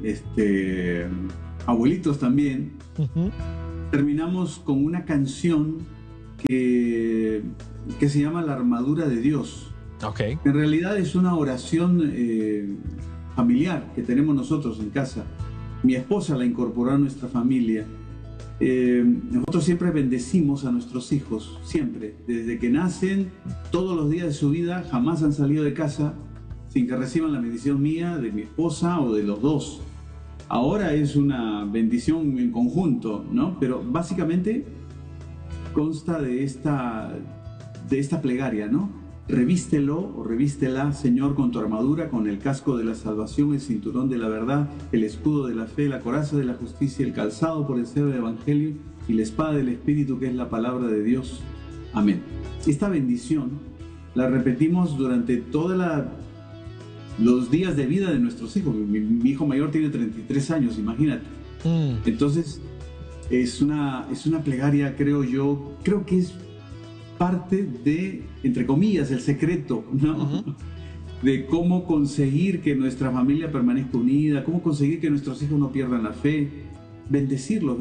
abuelitos también, terminamos con una canción que se llama La Armadura de Dios. Okay. En realidad es una oración familiar que tenemos nosotros en casa. Mi esposa la incorporó a nuestra familia. Nosotros siempre bendecimos a nuestros hijos, siempre. Desde que nacen, todos los días de su vida, jamás han salido de casa sin que reciban la bendición mía, de mi esposa o de los dos. Ahora es una bendición en conjunto, ¿no? Pero básicamente consta de esta plegaria, ¿no? Revístelo o revístela, Señor, con tu armadura, con el casco de la salvación, el cinturón de la verdad, el escudo de la fe, la coraza de la justicia, el calzado por el celo del evangelio y la espada del Espíritu, que es la palabra de Dios. Amén. Esta bendición la repetimos durante los días de vida de nuestros hijos. Mi hijo mayor tiene 33 años, imagínate. Entonces, es una plegaria, creo que es parte de, entre comillas, el secreto, ¿no? De cómo conseguir que nuestra familia permanezca unida, cómo conseguir que nuestros hijos no pierdan la fe, bendecirlos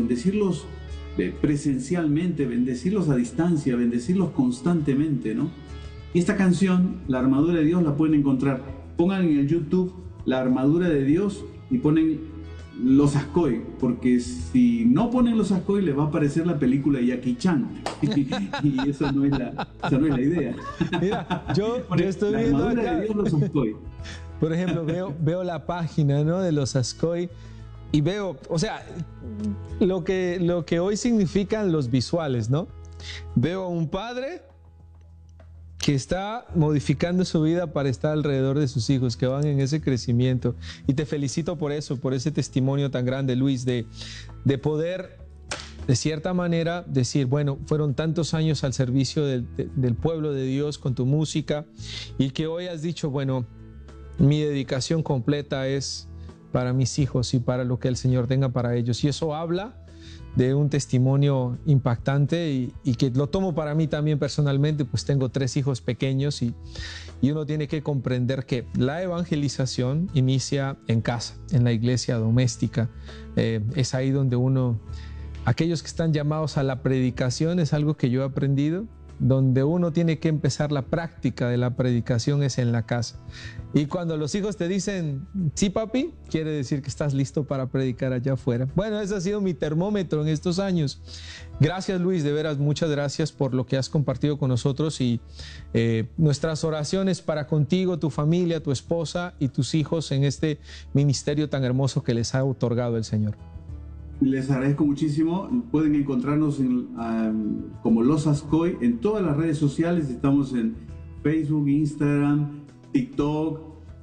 presencialmente, bendecirlos a distancia, bendecirlos constantemente, ¿no? Y esta canción, La Armadura de Dios, la pueden encontrar. Pongan en el YouTube La Armadura de Dios y ponen Los Ascoy, porque si no ponen Los Ascoy les va a aparecer la película Jackie Chan y eso no es la idea. Mira, yo estoy viendo acá, de Dios, Los Ascoy. Por ejemplo, veo la página, ¿no?, de Los Ascoy y veo, o sea, lo que hoy significan los visuales, ¿no? Veo a un padre que está modificando su vida para estar alrededor de sus hijos, que van en ese crecimiento. Y te felicito por eso, por ese testimonio tan grande, Luis, de poder, de cierta manera, decir, bueno, fueron tantos años al servicio del pueblo de Dios con tu música, y que hoy has dicho, bueno, mi dedicación completa es para mis hijos y para lo que el Señor tenga para ellos. Y eso habla de un testimonio impactante y que lo tomo para mí también personalmente, pues tengo 3 hijos pequeños y uno tiene que comprender que la evangelización inicia en casa, en la iglesia doméstica. Es ahí donde aquellos que están llamados a la predicación, es algo que yo he aprendido, donde uno tiene que empezar la práctica de la predicación es en la casa. Y cuando los hijos te dicen, sí papi, quiere decir que estás listo para predicar allá afuera. Bueno, ese ha sido mi termómetro en estos años. Gracias, Luis, de veras, muchas gracias por lo que has compartido con nosotros y nuestras oraciones para contigo, tu familia, tu esposa y tus hijos en este ministerio tan hermoso que les ha otorgado el Señor. Les agradezco muchísimo. Pueden encontrarnos como Los Ascoy en todas las redes sociales. Estamos en Facebook, Instagram, TikTok,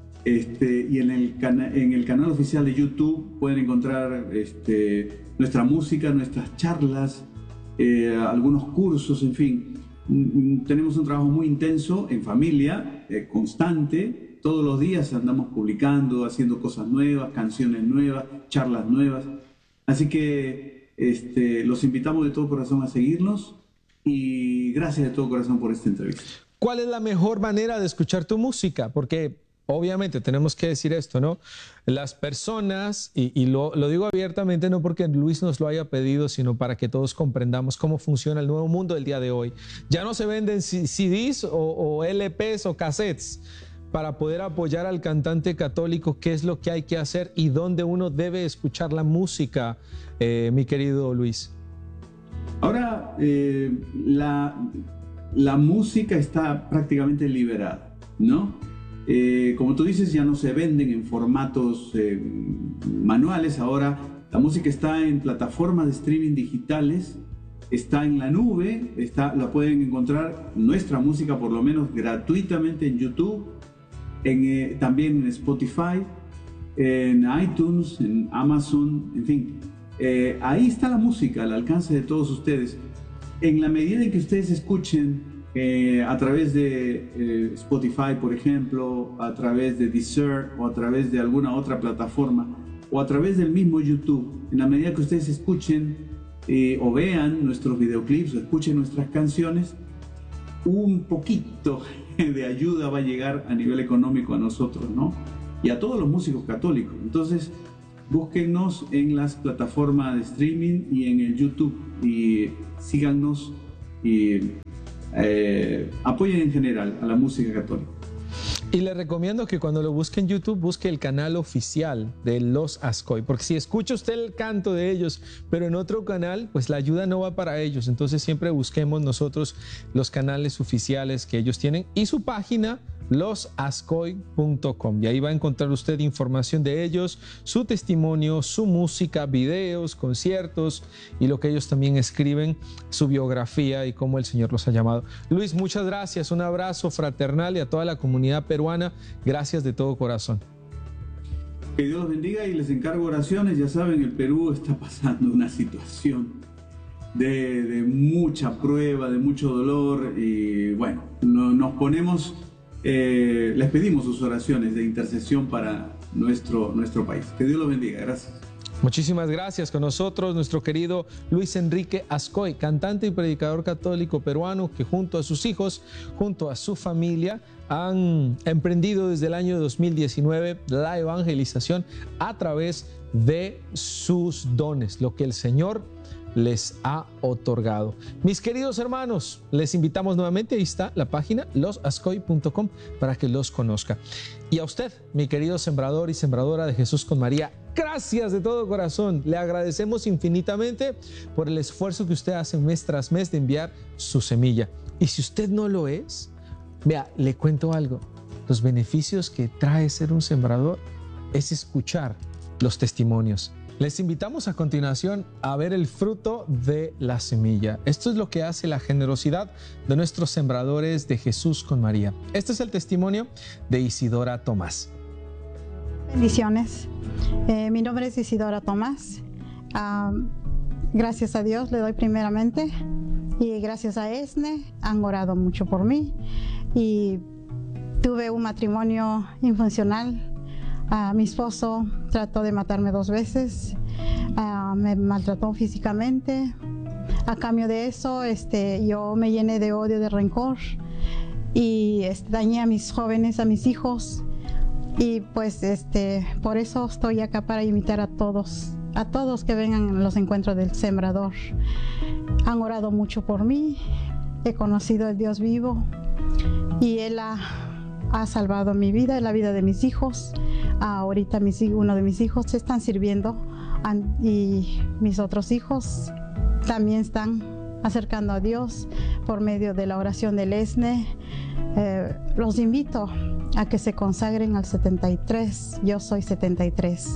y en el canal oficial de YouTube pueden encontrar nuestra música, nuestras charlas, algunos cursos, en fin. Tenemos un trabajo muy intenso en familia, constante. Todos los días andamos publicando, haciendo cosas nuevas, canciones nuevas, charlas nuevas. Así que los invitamos de todo corazón a seguirnos y gracias de todo corazón por esta entrevista. ¿Cuál es la mejor manera de escuchar tu música? Porque obviamente tenemos que decir esto, ¿no? Las personas, y lo digo abiertamente, no porque Luis nos lo haya pedido, sino para que todos comprendamos cómo funciona el nuevo mundo del día de hoy. Ya no se venden CDs o LPs o cassettes para poder apoyar al cantante católico. ¿Qué es lo que hay que hacer y dónde uno debe escuchar la música, mi querido Luis? Ahora, la música está prácticamente liberada, ¿no? Como tú dices, ya no se venden en formatos manuales. Ahora la música está en plataformas de streaming digitales, está en la nube, la pueden encontrar, nuestra música por lo menos gratuitamente en YouTube, también en Spotify, en iTunes, en Amazon, en fin. ahí está la música al alcance de todos ustedes. En la medida en que ustedes escuchen a través de Spotify, por ejemplo, a través de Deezer o a través de alguna otra plataforma o a través del mismo YouTube, en la medida que ustedes escuchen o vean nuestros videoclips o escuchen nuestras canciones, un poquito de ayuda va a llegar a nivel económico a nosotros, ¿no? Y a todos los músicos católicos. Entonces, búsquennos en las plataformas de streaming y en el YouTube y síganos y apoyen en general a la música católica. Y le recomiendo que cuando lo busque en YouTube, busque el canal oficial de Los Ascoy, porque si escucha usted el canto de ellos, pero en otro canal, pues la ayuda no va para ellos. Entonces siempre busquemos nosotros los canales oficiales que ellos tienen y su página, losascoy.com, y ahí va a encontrar usted información de ellos, su testimonio, su música, videos, conciertos y lo que ellos también escriben, su biografía y cómo el Señor los ha llamado. Luis, muchas gracias, un abrazo fraternal y a toda la comunidad peruana, gracias de todo corazón. Que Dios los bendiga y les encargo oraciones. Ya saben, el Perú está pasando una situación de mucha prueba, de mucho dolor y bueno, nos ponemos... les pedimos sus oraciones de intercesión para nuestro país. Que Dios los bendiga. Gracias. Muchísimas gracias. Con nosotros nuestro querido Luis Enrique Ascoy, cantante y predicador católico peruano que junto a sus hijos, junto a su familia, han emprendido desde el año 2019 la evangelización a través de sus dones, lo que el Señor les ha otorgado. Mis queridos hermanos, les invitamos nuevamente, ahí está la página losascoy.com para que los conozca. Y a usted, mi querido sembrador y sembradora de Jesús con María, gracias de todo corazón. Le agradecemos infinitamente por el esfuerzo que usted hace mes tras mes de enviar su semilla. Y si usted no lo es, vea, le cuento algo. Los beneficios que trae ser un sembrador es escuchar los testimonios. Les invitamos a continuación a ver el fruto de la semilla. Esto es lo que hace la generosidad de nuestros sembradores de Jesús con María. Este es el testimonio de Isidora Tomás. Bendiciones. Mi nombre es Isidora Tomás. Gracias a Dios le doy primeramente y gracias a ESNE han orado mucho por mí y tuve un matrimonio infuncional. Mi esposo trató de matarme 2 veces, me maltrató físicamente. A cambio de eso, yo me llené de odio, de rencor y dañé a mis jóvenes, a mis hijos. Y pues por eso estoy acá para invitar a todos que vengan a los encuentros del Sembrador. Han orado mucho por mí, he conocido al Dios vivo y Él ha salvado mi vida, la vida de mis hijos. Ahorita uno de mis hijos se están sirviendo y mis otros hijos también están acercando a Dios por medio de la oración del ESNE. Los invito a que se consagren al 73. Yo soy 73.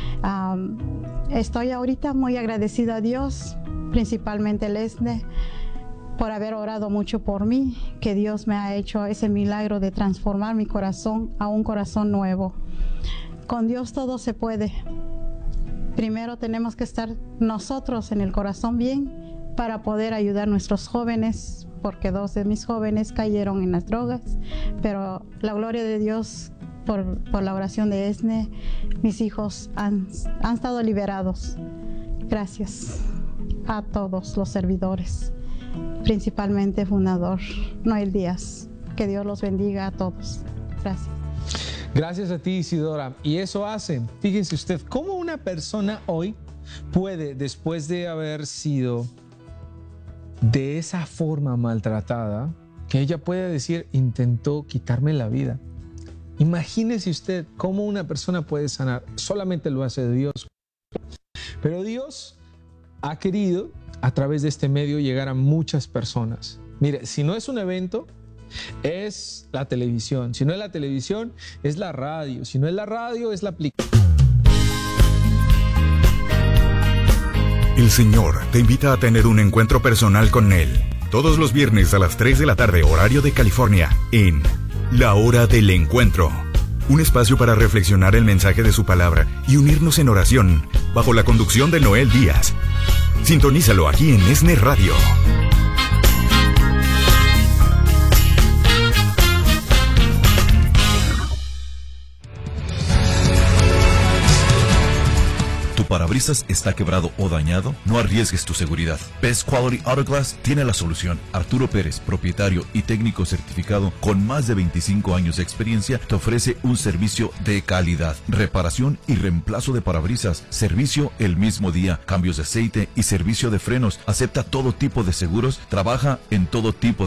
Estoy ahorita muy agradecida a Dios, principalmente el ESNE, por haber orado mucho por mí, que Dios me ha hecho ese milagro de transformar mi corazón a un corazón nuevo. Con Dios todo se puede. Primero tenemos que estar nosotros en el corazón bien para poder ayudar a nuestros jóvenes, porque 2 de mis jóvenes cayeron en las drogas, pero la gloria de Dios, por la oración de ESNE, mis hijos han estado liberados. Gracias a todos los servidores, principalmente fundador Noel Díaz. Que Dios los bendiga a todos. Gracias. Gracias a ti, Isidora. Y eso hace, fíjese usted, cómo una persona hoy puede, después de haber sido de esa forma maltratada, que ella puede decir, intentó quitarme la vida. Imagínese usted cómo una persona puede sanar. Solamente lo hace Dios. Pero Dios ha querido, a través de este medio, llegar a muchas personas. Mire, si no es un evento, es la televisión. Si no es la televisión, es la radio. Si no es la radio, es la aplicación. El Señor te invita a tener un encuentro personal con Él. Todos los viernes a las 3 de la tarde, horario de California, en La Hora del Encuentro. un espacio para reflexionar el mensaje de su palabra y unirnos en oración, bajo la conducción de Noel Díaz. Sintonízalo aquí en ESNE Radio. ¿Tu parabrisas está quebrado o dañado? No arriesgues tu seguridad. Best Quality Auto Glass tiene la solución. Arturo Pérez, propietario y técnico certificado con más de 25 años de experiencia, te ofrece un servicio de calidad. Reparación y reemplazo de parabrisas. Servicio el mismo día. Cambios de aceite y servicio de frenos. Acepta todo tipo de seguros. Trabaja en todo tipo de